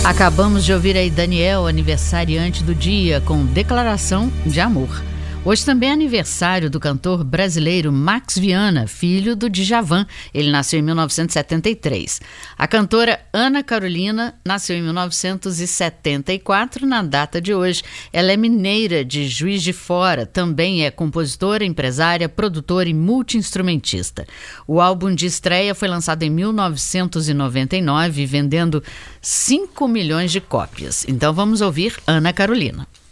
Acabamos de ouvir aí Daniel, aniversariante do dia, com Declaração de Amor. Hoje também é aniversário do cantor brasileiro Max Viana, filho do Djavan. Ele nasceu em 1973. A cantora Ana Carolina nasceu em 1974, na data de hoje. Ela é mineira de Juiz de Fora, também é compositora, empresária, produtora e multi-instrumentista. O álbum de estreia foi lançado em 1999, vendendo 5 milhões de cópias. Então vamos ouvir Ana Carolina.